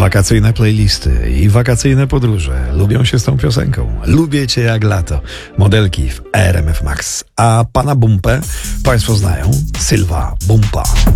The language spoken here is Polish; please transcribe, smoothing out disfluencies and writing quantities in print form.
Wakacyjne playlisty i wakacyjne podróże lubią się z tą piosenką. Lubię cię jak lato. Modelki w RMF Max. A pana Bumpę państwo znają. Sylwa Bumpa.